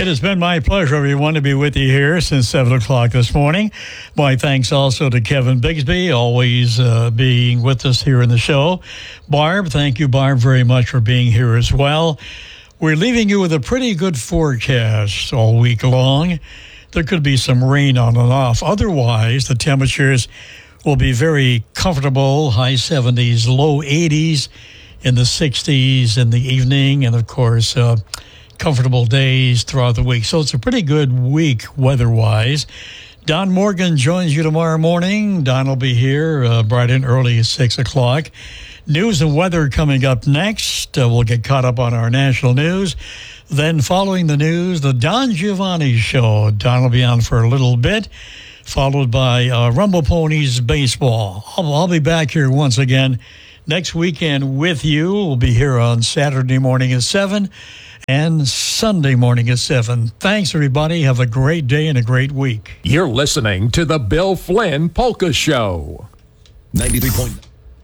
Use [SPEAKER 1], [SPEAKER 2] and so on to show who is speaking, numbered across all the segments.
[SPEAKER 1] It has been my pleasure, everyone, to be with you here since 7 o'clock this morning. My thanks also to Kevin Bigsby, always being with us here in the show. Barb, thank you, Barb, very much for being here as well. We're leaving you with a pretty good forecast all week long. There could be some rain on and off. Otherwise, the temperatures will be very comfortable, high 70s, low 80s, in the 60s in the evening, and, of course, comfortable days throughout the week. So it's a pretty good week weather-wise. Don Morgan joins you tomorrow morning. Don will be here bright and early at 6 o'clock. News and weather coming up next. We'll get caught up on our national news. Then following the news, the Don Giovanni Show. Don will be on for a little bit, followed by Rumble Ponies Baseball. I'll be back here once again next weekend with you. We'll be here on Saturday morning at 7 and Sunday morning at 7. Thanks, everybody. Have a great day and a great week.
[SPEAKER 2] You're listening to the Bill Flynn Polka Show.
[SPEAKER 3] 93.9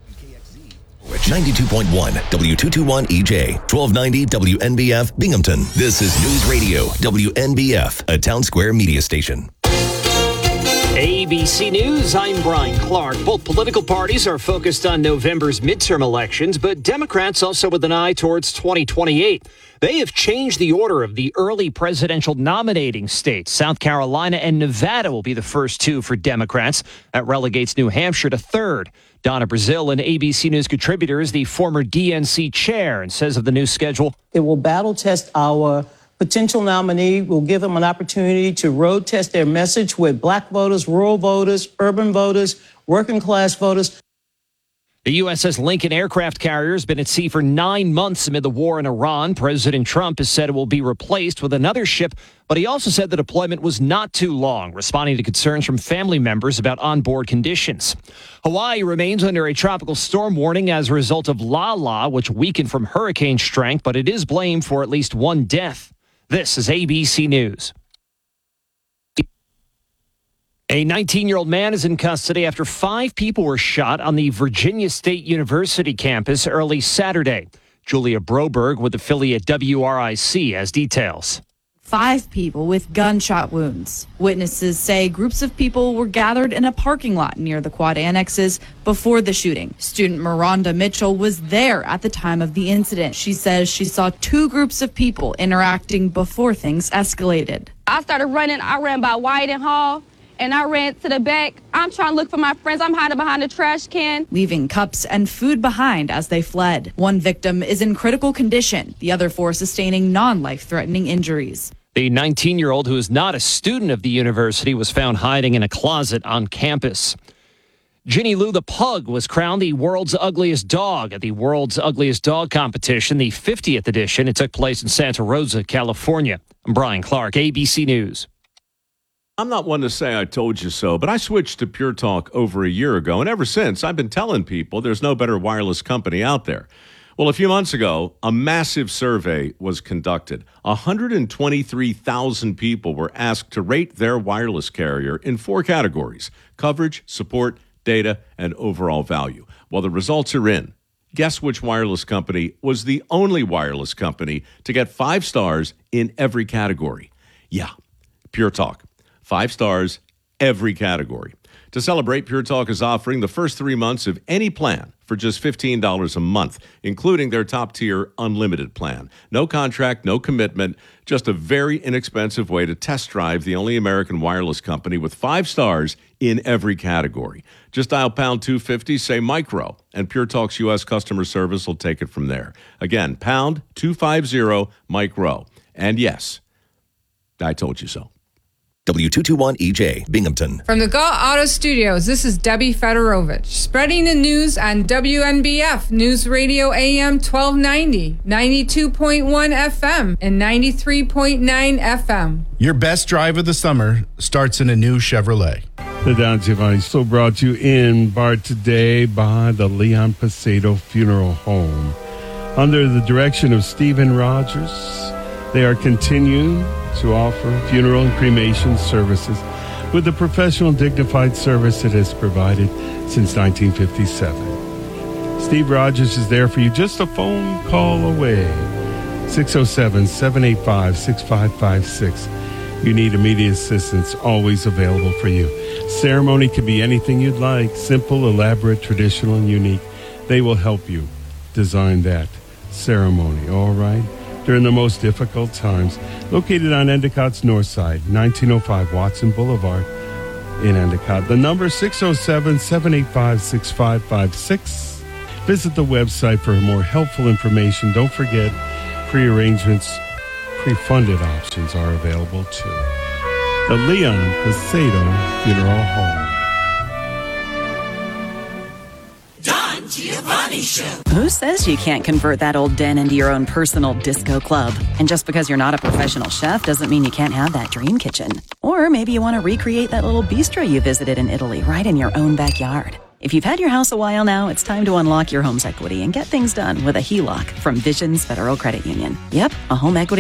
[SPEAKER 3] 92.1 W221 EJ 1290 WNBF Binghamton. This is News Radio WNBF, a Town Square media station.
[SPEAKER 4] ABC News, I'm Brian Clark. Both political parties are focused on November's midterm elections, but Democrats also with an eye towards 2028. They have changed the order of the early presidential nominating states. South Carolina and Nevada will be the first two for Democrats. That relegates New Hampshire to third. Donna Brazil, an ABC News contributor, is the former DNC chair and says of the new schedule,
[SPEAKER 5] it will battle test our potential nominee. Will give them an opportunity to road test their message with black voters, rural voters, urban voters, working class voters.
[SPEAKER 4] The USS Lincoln aircraft carrier has been at sea for 9 months amid the war in Iran. President Trump has said it will be replaced with another ship, but he also said the deployment was not too long, responding to concerns from family members about onboard conditions. Hawaii remains under a tropical storm warning as a result of Lala, which weakened from hurricane strength, but it is blamed for at least one death. This is ABC News. A 19-year-old man is in custody after 5 people were shot on the Virginia State University campus early Saturday. Julia Broberg with affiliate WRIC has details.
[SPEAKER 6] 5 people with gunshot wounds. Witnesses say groups of people were gathered in a parking lot near the quad annexes before the shooting. Student Miranda Mitchell was there at the time of the incident. She says she saw 2 groups of people interacting before things escalated.
[SPEAKER 7] I started running. I ran by White and Hall. And I ran to the back. I'm trying to look for my friends. I'm hiding behind a trash can.
[SPEAKER 6] Leaving cups and food behind as they fled. One victim is in critical condition. The other 4 sustaining non-life-threatening injuries.
[SPEAKER 4] The 19-year-old who is not a student of the university was found hiding in a closet on campus. Ginny Lou the Pug was crowned the world's ugliest dog at the World's Ugliest Dog competition, the 50th edition. It took place in Santa Rosa, California. I'm Brian Clark, ABC News.
[SPEAKER 8] I'm not one to say I told you so, but I switched to Pure Talk over a year ago, and ever since, I've been telling people there's no better wireless company out there. Well, a few months ago, a massive survey was conducted. 123,000 people were asked to rate their wireless carrier in 4 categories: coverage, support, data, and overall value. Well, the results are in. Guess which wireless company was the only wireless company to get 5 stars in every category? Yeah, Pure Talk. 5 stars, every category. To celebrate, Pure Talk is offering the first 3 months of any plan for just $15 a month, including their top-tier unlimited plan. No contract, no commitment, just a very inexpensive way to test drive the only American wireless company with 5 stars in every category. Just dial pound 250, say micro, and Pure Talk's U.S. customer service will take it from there. Again, pound 250 micro. And yes, I told you so.
[SPEAKER 3] W221 EJ Binghamton.
[SPEAKER 9] From the Go Auto Studios, this is Debbie Fedorovich, spreading the news on WNBF News Radio AM 1290, 92.1 FM, and 93.9 FM.
[SPEAKER 10] Your best drive of the summer starts in a new Chevrolet.
[SPEAKER 11] The Don Giovanni Show brought you in bar today by the Leon Pacedo Funeral Home. Under the direction of Stephen Rogers, they are continuing to offer funeral and cremation services with the professional, dignified service it has provided since 1957. Steve Rogers is there for you, just a phone call away. 607-785-6556. You need immediate assistance, always available for you. Ceremony can be anything you'd like, simple, elaborate, traditional, and unique. They will help you design that ceremony, all right? During the most difficult times. Located on Endicott's north side, 1905 Watson Boulevard in Endicott. The number 607-785-6556. Visit the website for more helpful information. Don't forget, pre-arrangements, pre-funded options are available too. The Leon Pasado Funeral Home.
[SPEAKER 12] Don Giovanni Show.
[SPEAKER 13] Who says you can't convert that old den into your own personal disco club? And just because you're not a professional chef doesn't mean you can't have that dream kitchen. Or maybe you want to recreate that little bistro you visited in Italy right in your own backyard. If you've had your house a while now, it's time to unlock your home's equity and get things done with a HELOC from Visions Federal Credit Union. Yep, a home equity